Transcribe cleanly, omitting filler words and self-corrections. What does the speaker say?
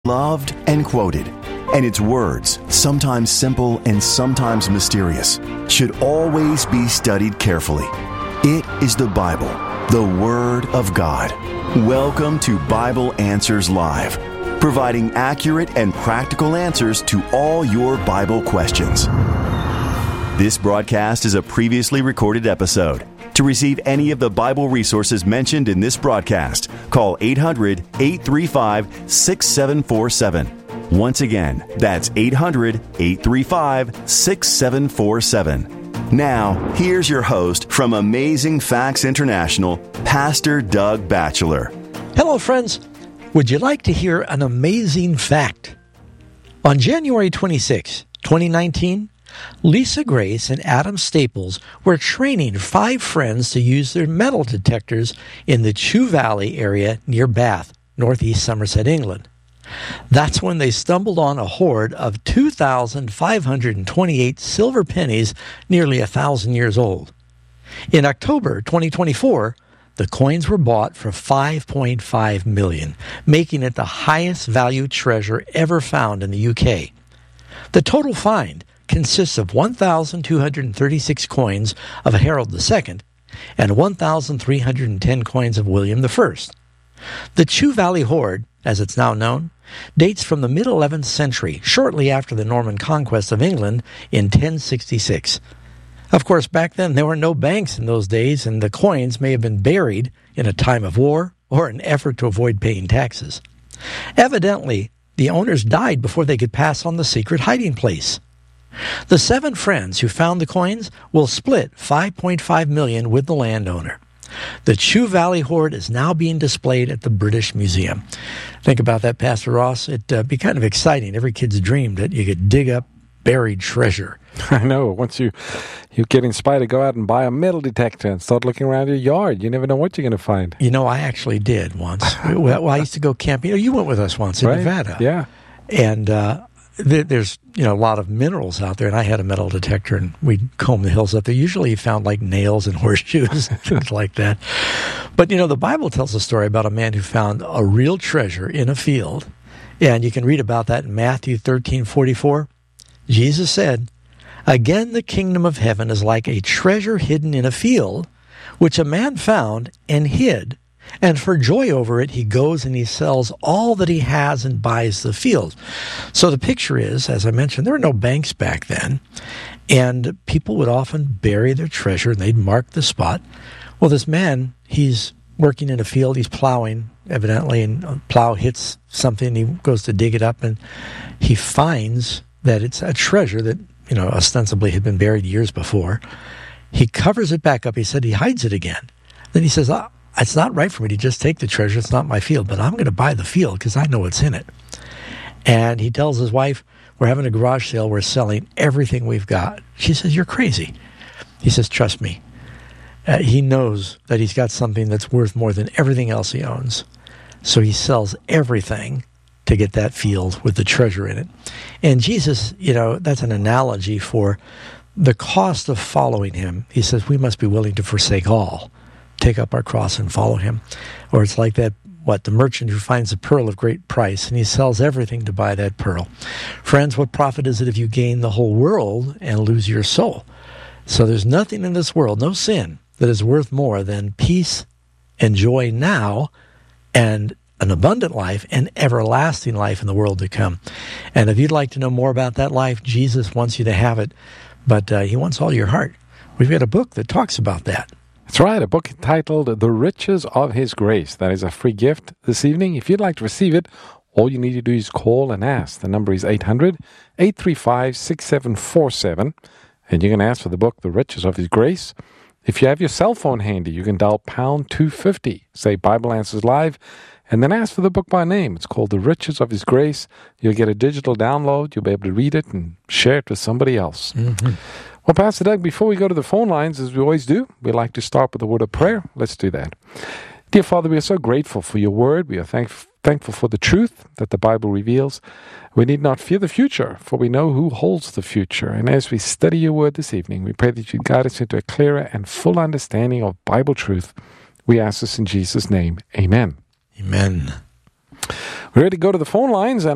loved and quoted, and its words, sometimes simple and sometimes mysterious, should always be studied carefully. It is the Bible, the Word of God. Welcome to Bible Answers Live, providing accurate and practical answers to all your Bible questions. This broadcast is a previously recorded episode. To receive any of the Bible resources mentioned in this broadcast, call 800-835-6747. Once again, that's 800-835-6747. Now, here's your host from Amazing Facts International, Pastor Doug Batchelor. Hello, friends. Would you like to hear an amazing fact? On January 26, 2019, Lisa Grace and Adam Staples were training 5 friends to use their metal detectors in the Chew Valley area near Bath, northeast Somerset, England. That's when they stumbled on a hoard of 2,528 silver pennies, nearly 1,000 years old. In October 2024, the coins were bought for $5.5 million, making it the highest value treasure ever found in the UK. The total find consists of 1,236 coins of Harold II and 1,310 coins of William I. The Chew Valley hoard, as it's now known, dates from the mid-11th century, shortly after the Norman conquest of England in 1066. Of course, back then there were no banks in those days, and the coins may have been buried in a time of war or an effort to avoid paying taxes. Evidently, the owners died before they could pass on the secret hiding place. The 7 friends who found the coins will split $5.5 million with the landowner. The Chew Valley hoard is now being displayed at the British Museum. Think about that, Pastor Ross. It'd be kind of exciting. Every kid's dream that you could dig up buried treasure. I know. Once you get inspired to go out and buy a metal detector and start looking around your yard, you never know what you're going to find. You know, I actually did once. Well, I used to go camping. You went with us once in Nevada. Yeah. And there's a lot of minerals out there, and I had a metal detector, and we'd comb the hills up there. Usually you found like nails and horseshoes and things like that. But the Bible tells a story about a man who found a real treasure in a field, and you can read about that in Matthew 13:44. Jesus said, "Again, the kingdom of heaven is like a treasure hidden in a field, which a man found and hid. And for joy over it, he goes and he sells all that he has and buys the field." So the picture is, as I mentioned, there were no banks back then, and people would often bury their treasure, and they'd mark the spot. Well, this man, he's working in a field, he's plowing, evidently, and a plow hits something, he goes to dig it up, and he finds that it's a treasure that, ostensibly had been buried years before. He covers it back up. He said he hides it again. Then he says, it's not right for me to just take the treasure. It's not my field, but I'm going to buy the field because I know what's in it. And he tells his wife, we're having a garage sale. We're selling everything we've got. She says, you're crazy. He says, trust me. He knows that he's got something that's worth more than everything else he owns. So he sells everything to get that field with the treasure in it. And Jesus, that's an analogy for the cost of following him. He says, we must be willing to forsake all, take up our cross and follow him. Or it's like the merchant who finds a pearl of great price and he sells everything to buy that pearl. Friends, what profit is it if you gain the whole world and lose your soul? So there's nothing in this world, no sin, that is worth more than peace and joy now and an abundant life and everlasting life in the world to come. And if you'd like to know more about that life, Jesus wants you to have it, but he wants all your heart. We've got a book that talks about that. That's right, a book entitled The Riches of His Grace. That is a free gift this evening. If you'd like to receive it, all you need to do is call and ask. The number is 800-835-6747, and you can ask for the book, The Riches of His Grace. If you have your cell phone handy, you can dial pound 250, say Bible Answers Live, and then ask for the book by name. It's called The Riches of His Grace. You'll get a digital download. You'll be able to read it and share it with somebody else. Mm-hmm. Well, Pastor Doug, before we go to the phone lines, as we always do, we like to start with a word of prayer. Let's do that. Dear Father, we are so grateful for your word. We are thankful for the truth that the Bible reveals. We need not fear the future, for we know who holds the future. And as we study your word this evening, we pray that you guide us into a clearer and full understanding of Bible truth. We ask this in Jesus' name. Amen. Amen. We're ready to go to the phone lines, and